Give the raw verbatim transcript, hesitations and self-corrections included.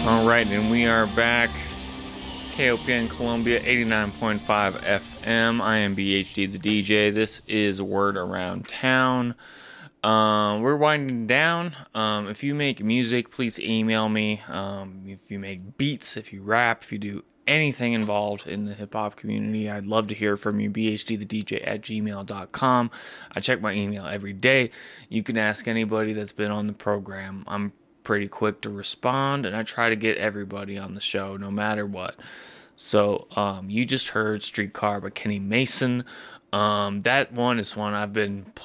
All right, and we are back. K O P N Columbia, eighty-nine point five F M. I am B H D the D J. This is Word Around Town. Um, we're winding down. Um, if you make music, please email me. Um, if you make beats, if you rap, if you do anything involved in the hip-hop community, I'd love to hear from you. B H D the D J at gmail dot com. I check my email every day. You can ask anybody that's been on the program. I'm pretty quick to respond, and I try to get everybody on the show no matter what. So um, you just heard Streetcar by Kenny Mason. Um, that one is one I've been